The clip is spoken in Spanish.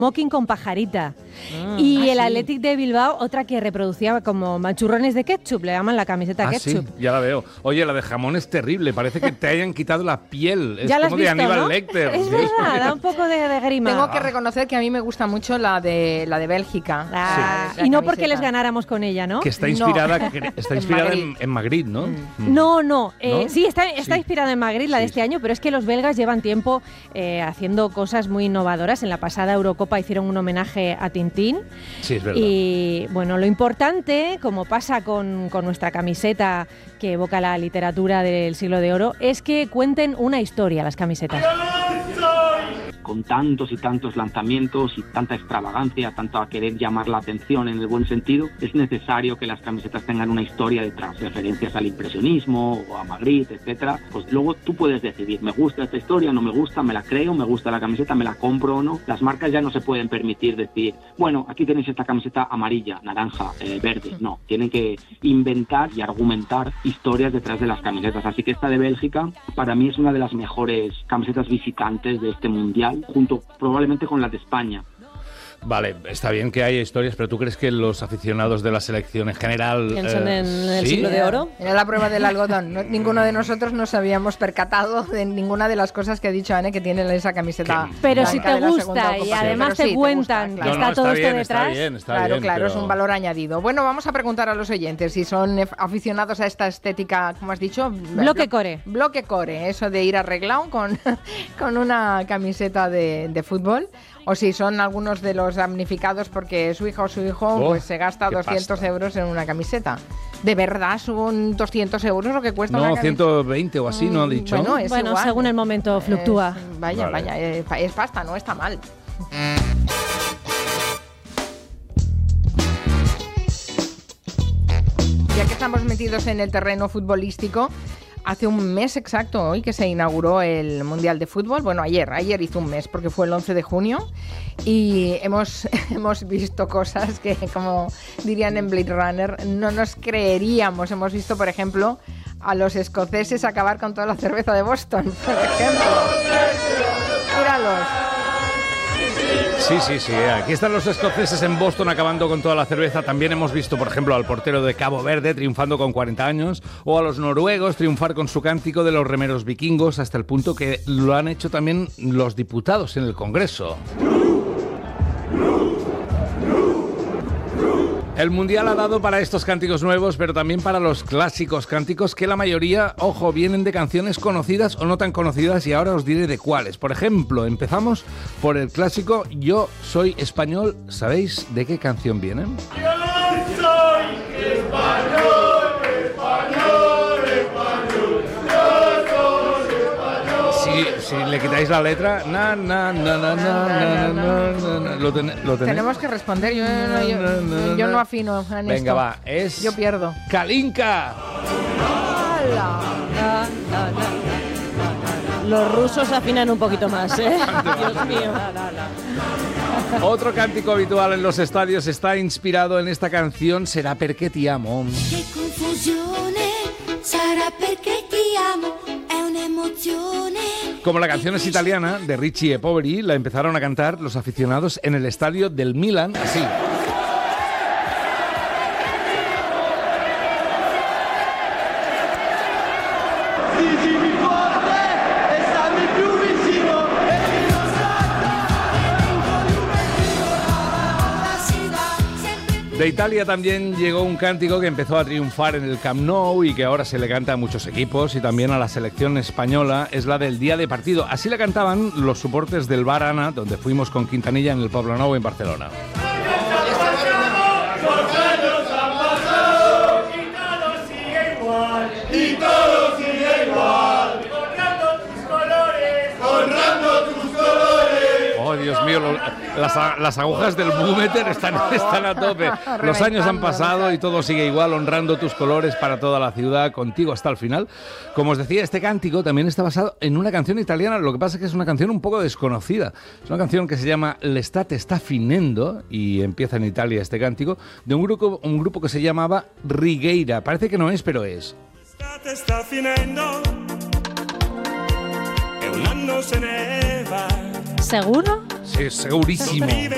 smoking con pajarita. Y el Athletic de Bilbao, otra que reproducía como machurrones de ketchup, le llaman la camiseta ketchup. Sí, ya la veo. Oye, la de jamón es terrible, parece que te hayan quitado la piel. Es ya como visto, de Aníbal ¿no? Lecter. Es verdad, da un poco de grima. Tengo que reconocer que a mí me gusta mucho la de Bélgica. Sí. Y no porque les ganáramos con ella, ¿no? Que está inspirada, Madrid. en Madrid, ¿no? No. Sí, está inspirada en Madrid, la de este año, pero es que los belgas llevan tiempo haciendo cosas muy innovadoras. En la pasada Eurocopa hicieron un homenaje a Tintín. Sí, es verdad. Y bueno, lo importante, como pasa con nuestra camiseta que evoca la literatura del siglo de oro, es que cuenten una historia las camisetas. Con tantos y tantos lanzamientos y tanta extravagancia, tanto a querer llamar la atención en el buen sentido, es necesario que las camisetas tengan una historia detrás, referencias al impresionismo o a Magritte, etcétera. Pues luego tú puedes decidir, me gusta esta historia, no me gusta, me la creo, me gusta la camiseta, me la compro o no. Las marcas ya no se pueden permitir decir, bueno, aquí tenéis esta camiseta amarilla, naranja, verde. No, tienen que inventar y argumentar historias detrás de las camisetas. Así que esta de Bélgica para mí es una de las mejores camisetas visitantes de este mundial, junto probablemente con las de España. Vale, está bien que haya historias, pero ¿tú crees que los aficionados de la selección en general piensan en el ¿sí? siglo de oro? Era la prueba del algodón. Ninguno de nosotros nos habíamos percatado de ninguna de las cosas que ha dicho Anne que tiene esa camiseta. Pero si te de la gusta segunda y ocupación. además Pero te sí, cuentan gusta, que claro. está todo esto bien, detrás. Está bien, Claro, pero es un valor añadido. Bueno, vamos a preguntar a los oyentes si son aficionados a esta estética, ¿cómo has dicho? Bloque core. Bloque core, eso de ir arreglado con una camiseta de fútbol. O si son algunos de los damnificados porque su hija o su hijo pues se gasta 200 pasta. euros en una camiseta. ¿De verdad son 200 euros lo que cuesta una camiseta? 120 o así, ¿no ha dicho? Bueno, es igual. Según el momento fluctúa. Vaya, Vale. es pasta, no está mal. Ya que estamos metidos en el terreno futbolístico, hace un mes exacto hoy que se inauguró el Mundial de Fútbol. Bueno, ayer hizo un mes porque fue el 11 de junio y hemos visto cosas que, como dirían en Blade Runner, no nos creeríamos. Hemos visto, por ejemplo, a los escoceses acabar con toda la cerveza de Boston, por ejemplo. Míralos. Sí. Aquí están los escoceses en Boston acabando con toda la cerveza. También hemos visto, por ejemplo, al portero de Cabo Verde triunfando con 40 años o a los noruegos triunfar con su cántico de los remeros vikingos, hasta el punto que lo han hecho también los diputados en el Congreso. El Mundial ha dado para estos cánticos nuevos, pero también para los clásicos cánticos que la mayoría, ojo, vienen de canciones conocidas o no tan conocidas y ahora os diré de cuáles. Por ejemplo, empezamos por el clásico Yo soy español. ¿Sabéis de qué canción vienen? Yo soy español. Si le quitáis la letra, lo tenéis. Tenemos que responder. Yo no afino en esto. Venga, va, Yo pierdo. Kalinka. Los rusos afinan un poquito más, ¿eh? Dios mío. Otro cántico habitual en los estadios está inspirado en esta canción, Será perché ti amo. Che confusione, sarà perché ti amo, è un'emozione. Como la canción es italiana, de Ricci e Poveri, la empezaron a cantar los aficionados en el estadio del Milan, así. De Italia también llegó un cántico que empezó a triunfar en el Camp Nou y que ahora se le canta a muchos equipos y también a la selección española, es la del día de partido. Así la cantaban los soportes del Bar Ana, donde fuimos con Quintanilla en el Poblenou en Barcelona. Y todo sigue igual, honrando tus colores. Oh, Dios mío, las agujas del búmeter están a tope. Los años han pasado y todo sigue igual, honrando tus colores para toda la ciudad, contigo hasta el final. Como os decía, este cántico también está basado en una canción italiana, lo que pasa es que es una canción un poco desconocida. Es una canción que se llama L'estate sta finendo, y empieza en Italia este cántico, de un grupo que se llamaba Righeira. Parece que no es, pero es. L'estate sta finendo e un anno se ne va. ¿Seguro? Sí, segurísimo.